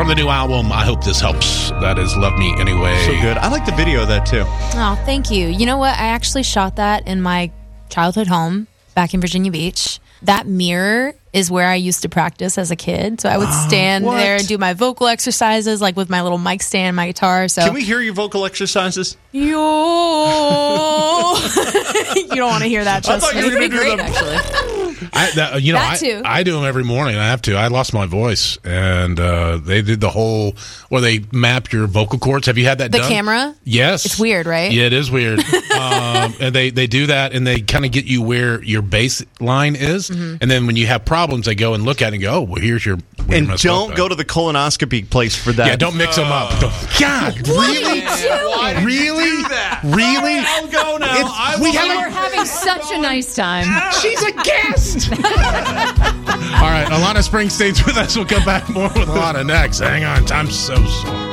from the new album, I Hope This Helps. That is Love Me Anyway. So good. I like the video of that, too. Oh, thank you. You know what? I actually shot that in my childhood home back in Virginia Beach. That mirror is where I used to practice as a kid. So I would stand there and do my vocal exercises, like with my little mic stand, my guitar. So Can we hear your vocal exercises? You don't want to hear that, I thought trust me. you were going to do Great, them. actually. That too. I do them every morning. I have to. I lost my voice, and they did the whole where they map your vocal cords. Have you had that The done? camera? Yes. It's weird, right? Yeah, it is weird. And they do that, and they kind of get you where your bass line is, and then when you have problems, they go and look at it and go, oh, well, here's your... And don't go to the colonoscopy place for that. Yeah, don't mix them up. God, really? Really? Really? I'll go now. We're having such a nice time. She's a guest. All right, Alana Springsteen's with us. We'll come back more with Alana next. Hang on, time's so slow.